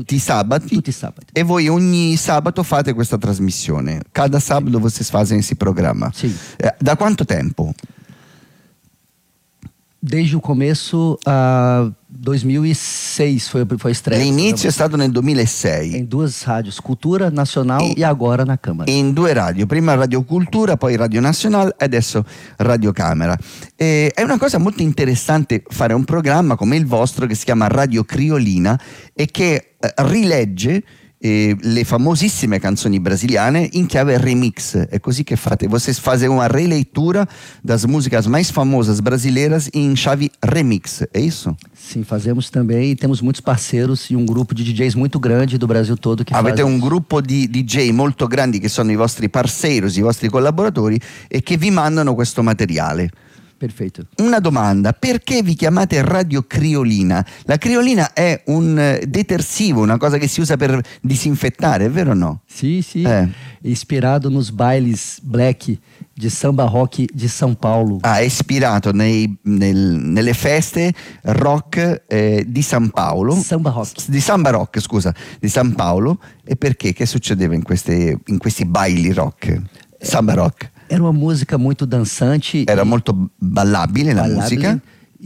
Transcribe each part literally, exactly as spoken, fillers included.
tutti i sabati. Tutti i sabati. E voi ogni sabato fate questa trasmissione. Cada sábado vocês fazem esse programa. Sim. Eh, Da quanto tempo? Desde o começo, a dois mil e seis foi, foi a estreia. do L'inizio è programa. stato nel duemilasei. Em duas rádios, Cultura Nacional e, agora na Câmara. In due radio, prima Radio Cultura, poi Radio Nazionale e adesso Radio Camera. E è una cosa molto interessante fare un programma come il vostro che si chiama Radio Criolina e che eh, rilegge eh, le famosissime canzoni brasiliane in chiave remix. È così che fate. Vocês fazem uma releitura das músicas mais famosas brasileiras em chave remix, é isso? Sim, fazemos também e temos muitos parceiros e um grupo de D Js muito grande do Brasil todo que Avete faz un isso. gruppo di D J molto grandi che sono i vostri parceiros, i vostri collaboratori e che vi mandano questo materiale. Perfeito. Una domanda, perché vi chiamate Radio Criolina? La criolina è un eh, detersivo, una cosa che si usa per disinfettare, è vero o no? Sim, sim. É. Inspirado nos bailes black de samba rock de São Paulo. Ha ispirato nei- nel- nelle feste rock eh, di San Paolo. Samba rock. Di samba rock, scusa, di San Paolo. E perché? Che succedeva in, queste, in questi baili rock? Samba rock. Era uma música muito dançante. Era e molto ballabile la ballabile, musica.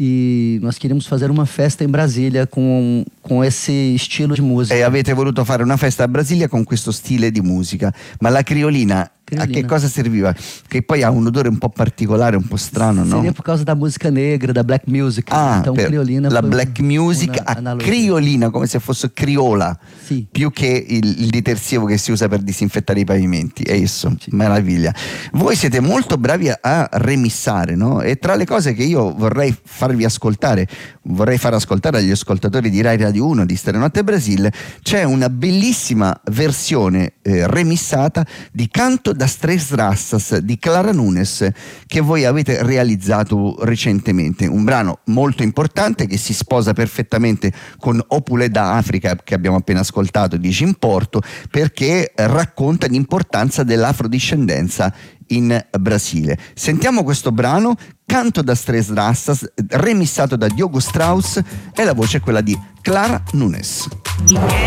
E nós queríamos fazer uma festa em Brasília com, com esse estilo de música. E avete voluto fare una festa a Brasilia con questo stile di musica. Ma la criolina, a che cosa serviva? Che poi ha un odore un po' particolare, un po' strano, no? Seria por causa da música negra, da black music. Ah, então per criolina la foi black music una a analogia. criolina, come se fosse criola, Sì. più che il, il detersivo che si usa per disinfettare i pavimenti. È isso, meraviglia. Voi siete molto bravi a, a remissare, no? E tra le cose che io vorrei farvi ascoltare, vorrei far ascoltare agli ascoltatori di Rai Radio uno di Stanotte Brasil, c'è una bellissima versione eh, remissata di Canto das Três Raças di Clara Nunes che voi avete realizzato recentemente, un brano molto importante che si sposa perfettamente con Opule da Africa che abbiamo appena ascoltato di Jimporto, perché racconta l'importanza dell'afrodiscendenza in Brasile. Sentiamo questo brano, Canto das Três Raças, remissato da Diogo Strauss, e la voce è quella di Clara Nunes. Y